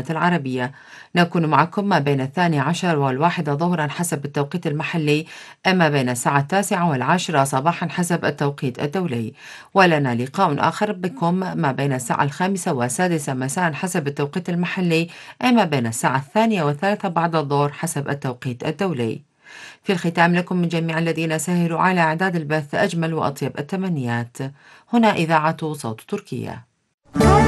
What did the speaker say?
العربية. نكون معكم ما بين 12 والواحدة ظهرا حسب التوقيت المحلي، أما بين الساعة 9 والعاشرة صباحا حسب التوقيت الدولي. ولنا لقاء آخر بكم ما بين الساعة 5 والسادسة مساء حسب التوقيت المحلي، أما بين الساعة 2 والثالثة بعد الظهر حسب التوقيت الدولي. في الختام لكم من جميع الذين ساهروا على إعداد البث أجمل وأطيب التمنيات. هنا إذاعة صوت تركيا.